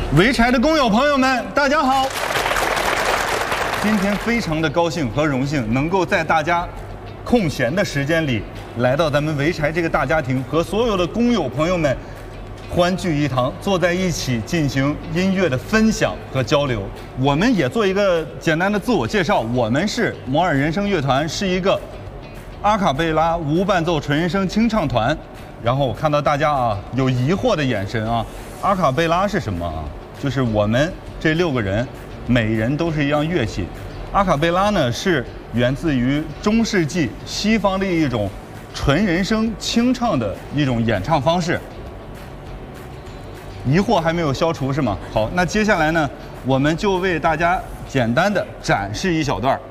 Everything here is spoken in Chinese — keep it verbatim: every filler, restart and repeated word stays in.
潍柴的工友朋友们，大家好！今天非常的高兴和荣幸，能够在大家空闲的时间里，来到咱们潍柴这个大家庭，和所有的工友朋友们欢聚一堂，坐在一起进行音乐的分享和交流。我们也做一个简单的自我介绍，我们是摩尔人声乐团，是一个阿卡贝拉无伴奏纯人声清唱团。然后我看到大家啊有疑惑的眼神啊，阿卡贝拉是什么啊？就是我们这六个人，每人都是一样乐器。阿卡贝拉呢是源自于中世纪西方的一种纯人声清唱的一种演唱方式。疑惑还没有消除是吗？好，那接下来呢，我们就为大家简单的展示一小段